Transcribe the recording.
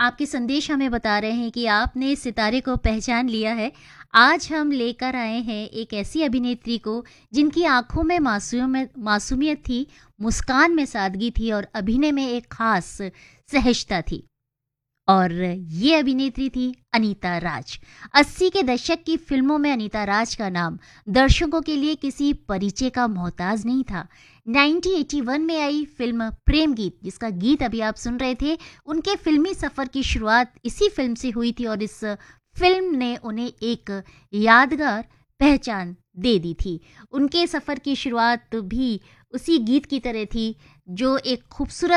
आपके संदेश हमें बता रहे हैं कि आपने सितारे को पहचान लिया है। आज हम लेकर आए हैं एक ऐसी अभिनेत्री को जिनकी आँखों में मासूमियत थी, मुस्कान में सादगी थी और अभिनय में एक ख़ास सहजता थी। और ये अभिनेत्री थी अनीता राज। 80 के दशक की फिल्मों में अनीता राज का नाम दर्शकों के लिए किसी परिचय का मोहताज नहीं था। 1981 में आई फिल्म प्रेम गीत, जिसका गीत अभी आप सुन रहे थे, उनके फिल्मी सफ़र की शुरुआत इसी फिल्म से हुई थी और इस फिल्म ने उन्हें एक यादगार पहचान दे दी थी। उनके सफ़र की शुरुआत भी उसी गीत की तरह थी, जो एक खूबसूरत